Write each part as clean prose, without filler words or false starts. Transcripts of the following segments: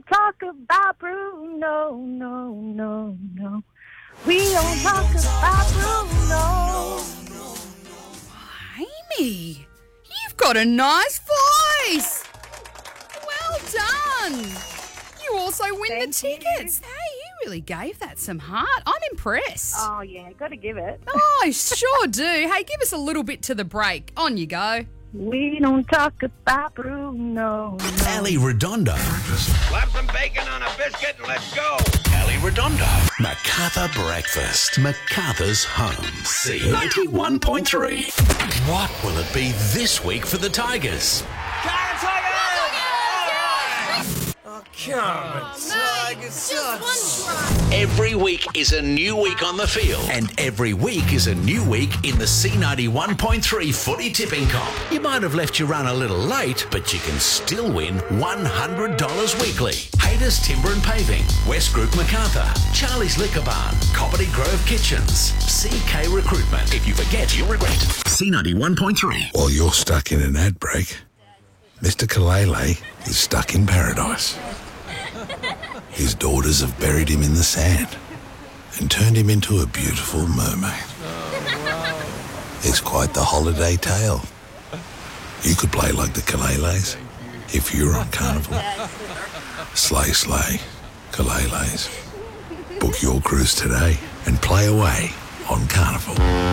talk about Bruno, no. We don't talk about Bruno. Amy, you've got a nice voice. Well done. You also win the tickets. Hey, you really gave that some heart. I'm impressed. Oh, yeah, got to give it. Oh, I sure do. Hey, give us a little bit to the break. On you go. We don't talk about Bruno. Ali Redondo. Slap some bacon on a biscuit and let's go. Ali Redondo. MacArthur Breakfast. MacArthur's home. C91.3. What will it be this week for the Tigers? Every week is a new week on the field, and every week is a new week in the C91.3 footy tipping comp. You might have left your run a little late, but you can still win $100 weekly. Haters Timber and Paving, West Group MacArthur, Charlie's Liquor Barn, Coppity Grove Kitchens, CK Recruitment. If you forget, you'll regret. C91.3. While you're stuck in an ad break, Mr. Kalele is stuck in paradise. His daughters have buried him in the sand and turned him into a beautiful mermaid. It's quite the holiday tale. You could play like the Kaleles if you were on Carnival. Slay, slay, Kaleles. Book your cruise today and play away on Carnival.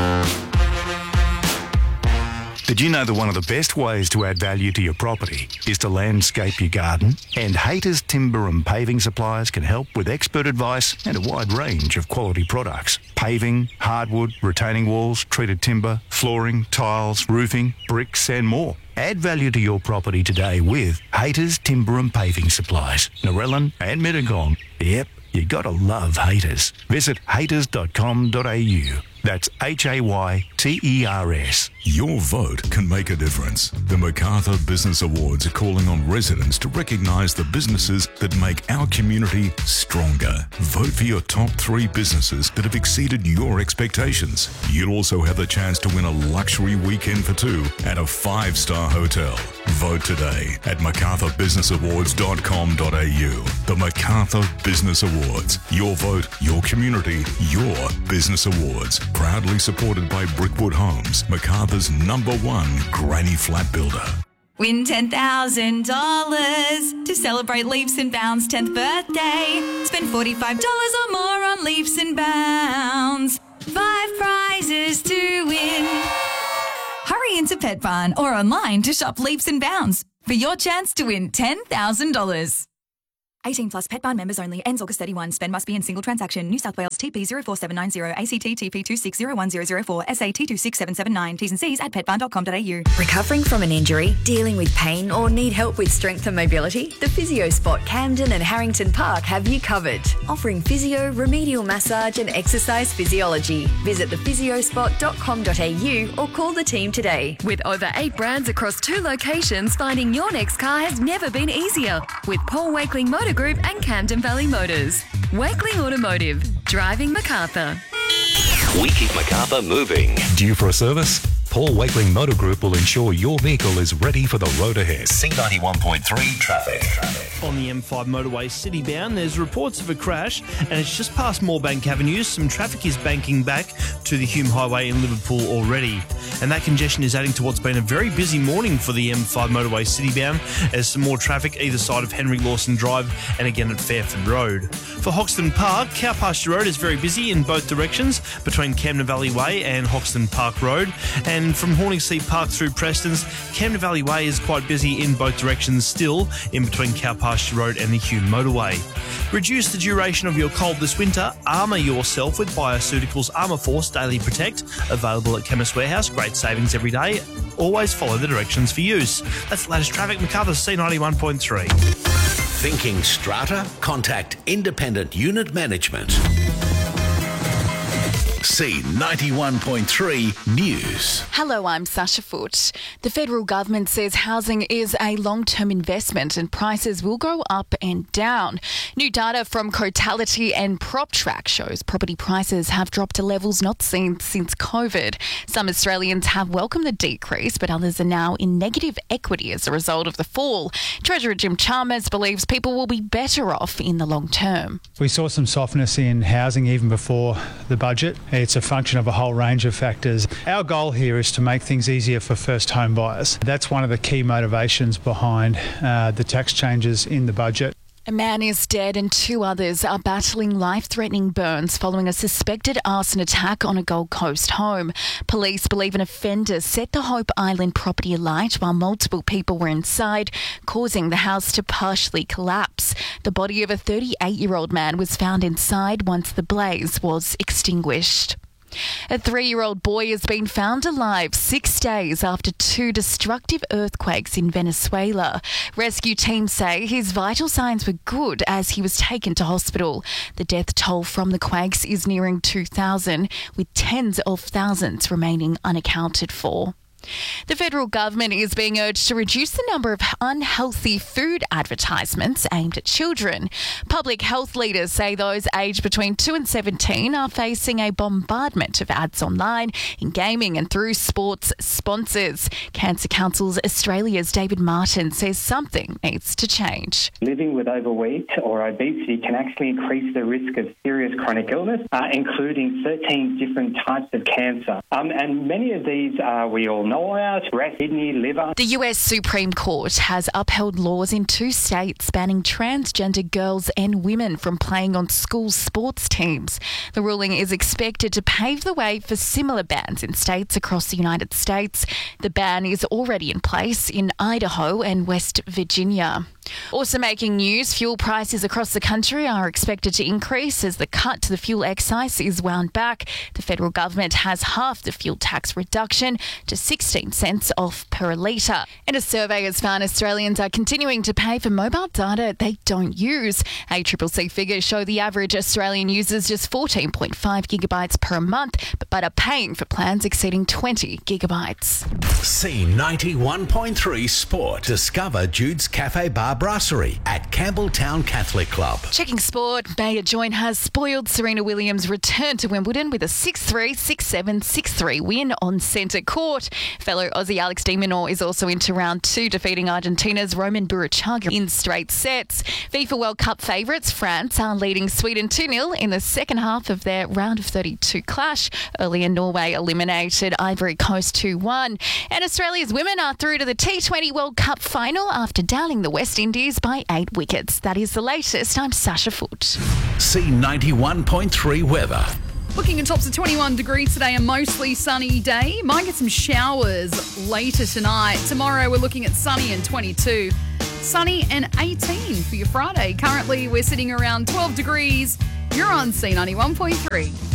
Did you know that one of the best ways to add value to your property is to landscape your garden? And Haters Timber and Paving Suppliers can help with expert advice and a wide range of quality products. Paving, hardwood, retaining walls, treated timber, flooring, tiles, roofing, bricks and more. Add value to your property today with Haters Timber and Paving Supplies, Narellan and Mittagong. Yep, you gotta love Haters. Visit haters.com.au. That's HAYTERS. Your vote can make a difference. The MacArthur Business Awards are calling on residents to recognise the businesses that make our community stronger. Vote for your top 3 businesses that have exceeded your expectations. You'll also have the chance to win a luxury weekend for 2 at a 5-star hotel. Vote today at macarthurbusinessawards.com.au. The MacArthur Business Awards. Your vote, your community, your business awards. Proudly supported by Brickwood Homes, MacArthur's #1 granny flat builder. Win $10,000 to celebrate Leaps and Bounds' 10th birthday. Spend $45 or more on Leaps and Bounds. 5 prizes to win. Hurry into Pet Barn or online to shop Leaps and Bounds for your chance to win $10,000. 18 plus Pet Barn members only. Ends August 31. Spend must be in single transaction. New South Wales TP 04790 ACT TP 260104 SAT 26779. T's and C's at petbarn.com.au. Recovering from an injury, dealing with pain or need help with strength and mobility? The Physio Spot Camden and Harrington Park have you covered. Offering physio, remedial massage and exercise physiology. Visit thephysiospot.com.au or call the team today. With over 8 brands across 2 locations, finding your next car has never been easier. With Paul Wakeling Motor Group and Camden Valley Motors. Wakeling Automotive. Driving MacArthur. We keep MacArthur moving. Due for a service? Paul Wakeling Motor Group will ensure your vehicle is ready for the road ahead. C91.3 traffic. On the M5 motorway citybound, there's reports of a crash and it's just past Moorebank Avenue. Some traffic is banking back to the Hume Highway in Liverpool already. And that congestion is adding to what's been a very busy morning for the M5 motorway citybound as some more traffic either side of Henry Lawson Drive and again at Fairford Road. For Hoxton Park, Cow Pasture Road is very busy in both directions between Camden Valley Way and Hoxton Park Road. And from Horningsea Park through Preston's, Camden Valley Way is quite busy in both directions still in between Cow Pasture Road and the Hume Motorway. Reduce the duration of your cold this winter. Armour yourself with Bioceuticals Armour Force Daily Protect. Available at Chemist Warehouse. Great savings every day. Always follow the directions for use. That's the latest traffic. MacArthur C91.3. Thinking strata? Contact Independent Unit Management. C91.3 News. Hello, I'm Sasha Foote. The federal government says housing is a long-term investment and prices will go up and down. New data from Cotality and PropTrack shows property prices have dropped to levels not seen since COVID. Some Australians have welcomed the decrease, but others are now in negative equity as a result of the fall. Treasurer Jim Chalmers believes people will be better off in the long term. We saw some softness in housing even before the budget. It's a function of a whole range of factors. Our goal here is to make things easier for first home buyers. That's one of the key motivations behind the tax changes in the budget. A man is dead and 2 others are battling life-threatening burns following a suspected arson attack on a Gold Coast home. Police believe an offender set the Hope Island property alight while multiple people were inside, causing the house to partially collapse. The body of a 38-year-old man was found inside once the blaze was extinguished. A 3-year-old boy has been found alive 6 days after 2 destructive earthquakes in Venezuela. Rescue teams say his vital signs were good as he was taken to hospital. The death toll from the quakes is nearing 2,000, with tens of thousands remaining unaccounted for. The federal government is being urged to reduce the number of unhealthy food advertisements aimed at children. Public health leaders say those aged between 2 and 17 are facing a bombardment of ads online, in gaming and through sports sponsors. Cancer Council Australia's David Martin says something needs to change. Living with overweight or obesity can actually increase the risk of serious chronic illness, including 13 different types of cancer. And many of these we all know about: breast, kidney, liver. The US Supreme Court has upheld laws in 2 states banning transgender girls and women from playing on school sports teams. The ruling is expected to pave the way for similar bans in states across the United States. The ban is already in place in Idaho and West Virginia. Also making news, fuel prices across the country are expected to increase as the cut to the fuel excise is wound back. The federal government has halved the fuel tax reduction to 16 cents off per litre. And a survey has found Australians are continuing to pay for mobile data they don't use. ACCC figures show the average Australian uses just 14.5 gigabytes per month, but are paying for plans exceeding 20 gigabytes. C91.3 Sport. Discover Jude's Cafe Bar Brasserie at Campbelltown Catholic Club. Checking sport, Mayor Joint has spoiled Serena Williams' return to Wimbledon with a 6-3, 6-7, 6-3 win on centre court. Fellow Aussie Alex de Minaur is also into round 2, defeating Argentina's Roman Burruchaga in straight sets. FIFA World Cup favourites France are leading Sweden 2-0 in the second half of their round of 32 clash. Earlier, Norway eliminated Ivory Coast 2-1. And Australia's women are through to the T20 World Cup final after downing the West Indies by 8 wickets. That is the latest. I'm Sasha Foote. C91.3 weather. Looking at tops of 21 degrees today, a mostly sunny day. Might get some showers later tonight. Tomorrow we're looking at sunny and 22. Sunny and 18 for your Friday. Currently we're sitting around 12 degrees. You're on C91.3.